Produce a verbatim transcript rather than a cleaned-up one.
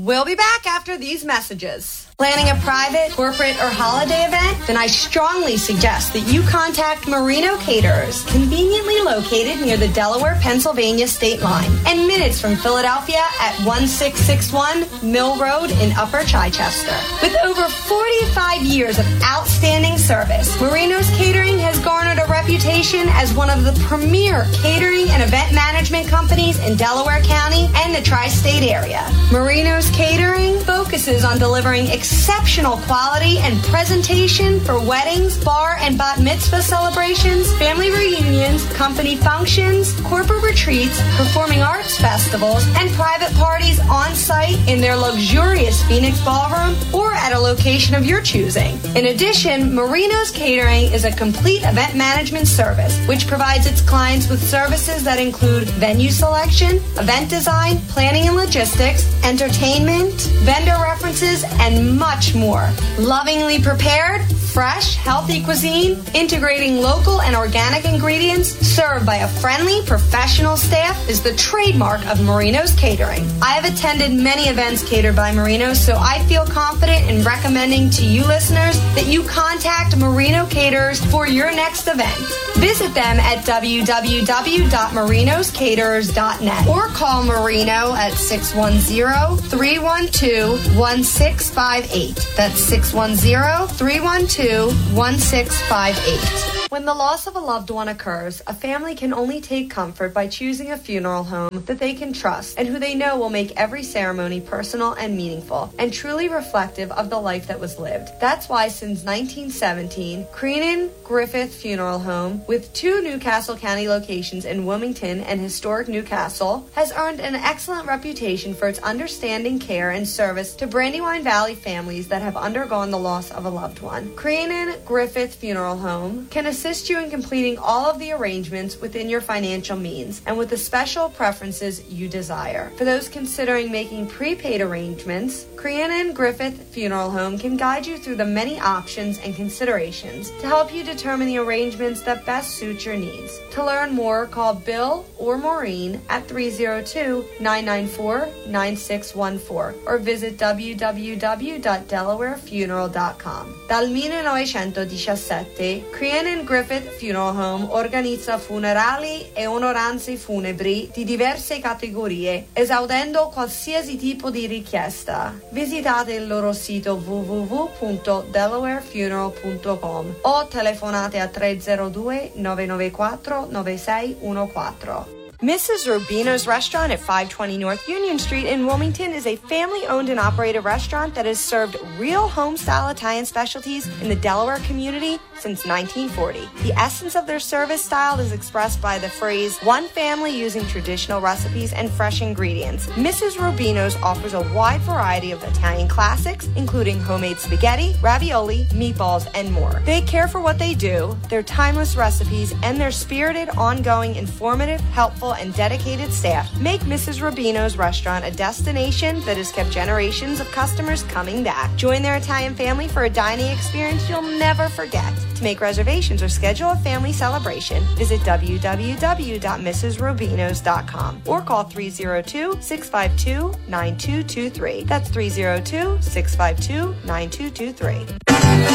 We'll be back after these messages. Planning a private, corporate, or holiday event? Then I strongly suggest that you contact Marino Caterers, conveniently located near the Delaware-Pennsylvania state line and minutes from Philadelphia at one six six one Mill Road in Upper Chichester. With over forty-five years of outstanding service, Marino's Catering has garnered a reputation as one of the premier catering and event management companies in Delaware County and the tri-state area. Marino's Catering focuses on delivering exceptional quality and presentation for weddings, bar and bat mitzvah celebrations, family reunions, company functions, corporate retreats, performing arts festivals, and private parties on site in their luxurious Phoenix Ballroom or at a location of your choosing. In addition, Marino's Catering is a complete event management service which provides its clients with services that include venue selection, event design, planning and logistics, entertainment, vendor references, and much more. Lovingly prepared, fresh, healthy cuisine, integrating local and organic ingredients, served by a friendly, professional staff is the trademark of Marino's Catering. I have attended many events catered by Marino, so I feel confident in recommending to you listeners that you contact Marino Caterers for your next event. Visit them at w w w dot marinos caterers dot net or call Marino at six one zero, three one two, one six five eight. That's six one zero, three one two, one six five eight. When the loss of a loved one occurs, a family can only take comfort by choosing a funeral home that they can trust and who they know will make every ceremony personal and meaningful and truly reflective of the life that was lived. That's why since nineteen seventeen, Creenan Griffith Funeral Home, with two Newcastle County locations in Wilmington and historic Newcastle, has earned an excellent reputation for its understanding care and service to Brandywine Valley families that have undergone the loss of a loved one. Creenan Griffith Funeral Home can assist you in completing all of the arrangements within your financial means and with the special preferences you desire. For those considering making prepaid arrangements, Creenan Griffith Funeral Home can guide you through the many options and considerations to help you determine the arrangements that best suit your needs. To learn more, call Bill or Maureen at three oh two, nine nine four, nine six one four or visit w w w dot delaware funeral dot com. Dal millenovecentodiciassette, Creenan Griffith Funeral Home organizza funerali e onoranze funebri di diverse categorie, esaudendo qualsiasi tipo di richiesta. Visitate il loro sito w w w punto delaware funeral punto com o telefonate a tre zero due, nove nove quattro, nove sei uno quattro. Missus Rubino's Restaurant at five twenty North Union Street in Wilmington is a family-owned and operated restaurant that has served real home-style Italian specialties in the Delaware community since nineteen forty. The essence of their service style is expressed by the phrase, one family using traditional recipes and fresh ingredients. Missus Rubino's offers a wide variety of Italian classics, including homemade spaghetti, ravioli, meatballs, and more. They care for what they do, their timeless recipes, and their spirited, ongoing, informative, helpful, and dedicated staff make Missus Rubino's Restaurant a destination that has kept generations of customers coming back. Join their Italian family for a dining experience you'll never forget. To make reservations or schedule a family celebration, visit w w w dot missus rubinos dot com or call three oh two, six five two, nine two two three. That's three oh two, six five two, nine two two three.